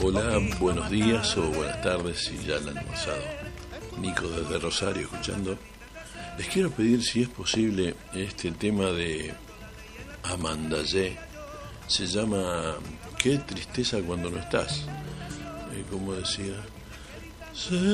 Hola, buenos días o buenas tardes si ya la han almorzado. Nico desde Rosario escuchando. Les quiero pedir si es posible este tema de Amandayé. Se llama Qué tristeza cuando no estás. Como decía...